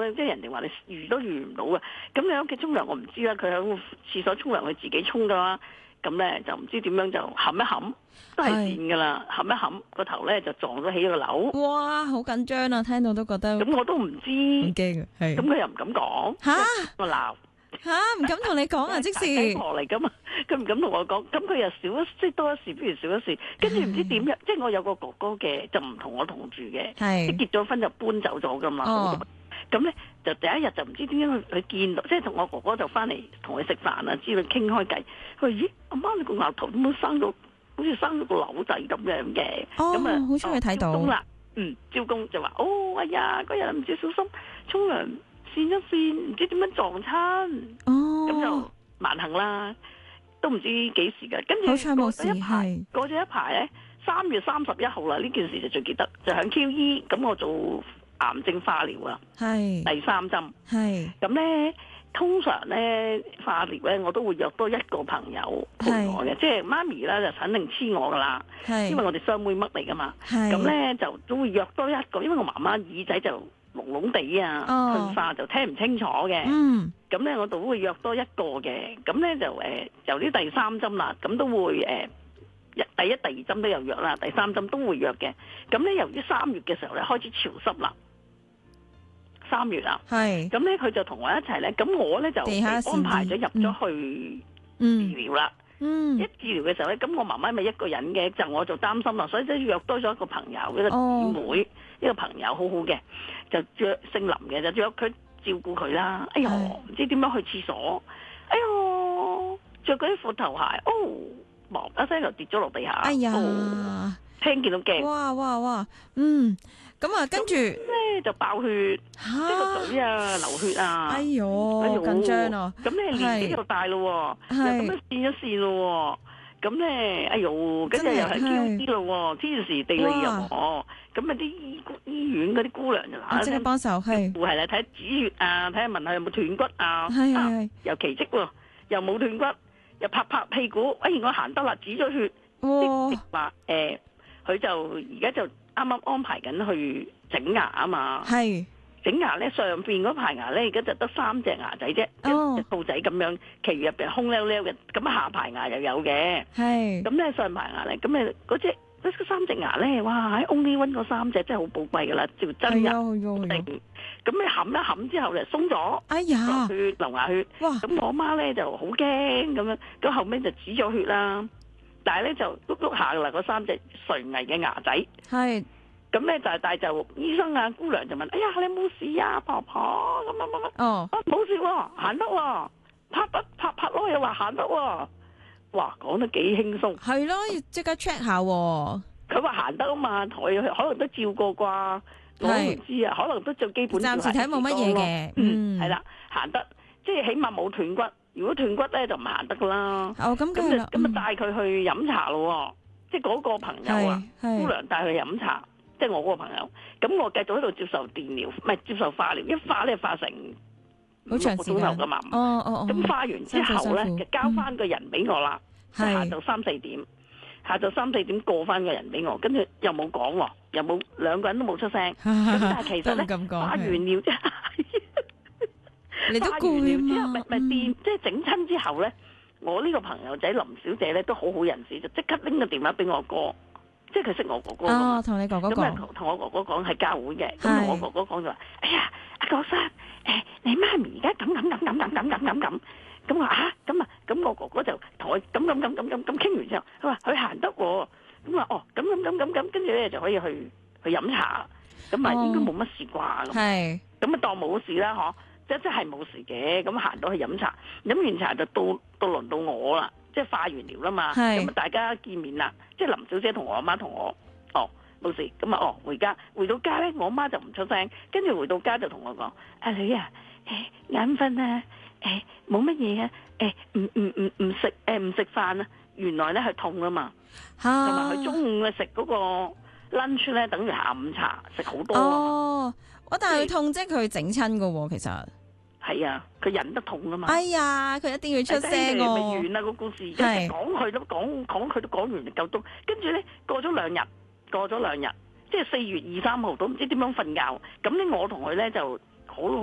咧，即係人哋話你遇都遇唔到嘅。咁你喺屋企沖涼我唔知啦，佢喺廁所沖涼佢自己沖噶啦。咁咧就唔知點樣就冚一冚，都係線噶啦，冚一冚個頭咧就撞咗起個樓。 哇，好緊張啊！聽到都覺得咁我都唔知， 好驚啊！係咁佢又唔敢講， 吓我鬧吓，唔敢同你講啊！即大時雞婆嚟噶嘛，佢唔敢同我講，咁佢又少一即係多一事不如少一事，跟住唔知點樣，即係我有個哥哥嘅就唔同我同住嘅， 係即係結咗婚就搬走咗噶嘛。 哦， 咁咧就第一日就唔知點樣佢見到，即係同我哥哥就翻嚟同佢食飯啊，之類傾開偈。佢話咦，阿媽你個額頭點解生到好似生咗個瘤仔咁樣嘅？ 哦， 咁啊， 好彩佢睇到。 招工啦，招工就話哦，哎呀，嗰日唔知小心沖涼跣一跣，唔知點樣撞親， 哦， 咁就萬幸啦，都唔知幾時㗎。跟住好彩冇事， 過咗一排咧，3月31號啦，呢件事就最記得，就響 QE，咁我做癌症化療啊， 係第3針， 係咁咧通常咧化療咧，我都會約多一個朋友陪我嘅，即係媽咪咧就肯定黐我噶啦， 係因為我哋雙妹嘜嚟噶嘛， 係咁咧就都會約多一個，因為我媽媽耳仔就聾聾地啊，退化就聽唔清楚嘅，咁咧我都會約多一個嘅，咁咧就由呢第3針啦，咁都會第1、第2針都有約啦，第3針都會約嘅，咁咧由於3月嘅時候咧開始潮濕啦。3月啊， 係咁咧佢就同我一齊咧，咁我咧就安排咗入咗去治療啦。一治療嘅時候咧，咁我媽媽咪一個人嘅，就我就擔心啦，所以就約多咗一個朋友，一個姊妹，一個朋友好好嘅，就約姓林嘅，就約佢照顧佢啦。哎呦，唔知點樣去廁所，哎呦，着嗰啲闊頭鞋，哦，一聲就跌咗落地下， 哎呀， 聽見到驚， 哇，咁啊，跟住咧就爆血，即係個嘴啊流血啊， 哎呦，緊張啊！ 咁咧年紀又大咯，又咁樣跣一跣咯，咁咧哎呦，跟住又係 QD 咯，天時地利人和，咁啊啲醫院嗰啲姑娘就嗱， 即刻幫手係， 係啦，睇下止血啊，睇下問下有冇斷骨啊， 係又奇蹟喎，又冇斷骨，又拍屁股，我行得啦，止咗血，即話佢就而家就啱啱安排緊去整牙啊嘛， 係整牙咧上邊嗰排牙咧而家就得3隻牙仔啫，一兔仔咁樣，其餘入邊空溜溜嘅，咁下排牙又有嘅， 係咁咧上排牙咧，咁誒嗰3隻牙咧，哇喺 Only One 嗰3隻真係好寶貴噶啦，照真牙定，咁你冚一冚之後就鬆咗， 哎呀， 流牙血，哇！咁我媽咧就好驚咁樣，咁後尾就止咗血啦。但係咧就碌碌下噶啦，嗰3隻垂危嘅牙仔。係。咁咧但係就醫生啊姑娘就問：哎呀，你有冇事啊，婆婆咁。哦。冇事喎，行得喎，拍咯又話行得喎。哇，講得幾輕鬆。係咯，要即刻 check 下喎。佢話行得啊嘛，可能都照過啩。我唔知啊，可能都做基本。暫時睇冇乜嘢嘅。係啦，行得，即係起碼冇斷骨。如果斷骨咧就唔行得噶啦。哦，咁梗係啦。咁啊帶佢去飲茶咯，即係嗰個朋友啊，姑娘帶佢去飲茶，即係我嗰個朋友。咁我繼續喺度接受電療，唔係接受化療，一化咧化成6個鐘頭噶嘛。哦。咁化完之後咧，就交翻個人俾我啦。係。下晝3、4點，下晝3、4點過翻個人俾我，跟住又冇講喎，又冇兩個人都冇出聲。咁但係其實咧化完療啫。你都攰啊嘛，咪電即係整親之後咧，我呢個朋友仔林小姐咧都好好人士，就即刻拎個電話俾我哥，即係佢識我哥哥。哦，同你哥哥講。咁啊，同我哥哥講係教會嘅，咁同我哥哥講就話：哎呀，阿國生，你媽咪而家咁，咁話啊，咁我哥哥就同佢咁傾完之後，佢話佢行得喎，咁話哦，咁，跟住咧就可以去飲茶，咁啊應該冇乜事啩，係，咁啊當冇事啦，嗬。即係冇事嘅，咁行到去飲茶，飲完茶就到輪到我啦，即係化完療啦嘛，咁大家見面啦，即係林小姐同我阿媽同我，冇事，咁啊回到家咧，我媽就唔出聲，跟住回到家就同我講：阿女啊，眼瞓啊，冇乜嘢啊，唔食飯啊，原來咧係痛啊嘛，同埋佢中午咧食嗰個 lunch 咧，等於下午茶食好多啊嘛。但係佢痛，即係佢整親噶喎，其實係啊，佢忍得痛啊嘛。哎呀，佢一定要出聲喎。咪完啦個故事，講佢都講完夠鐘。跟住咧過咗兩日，即係4月23號都唔知點樣瞓覺。咁咧我同佢咧就好。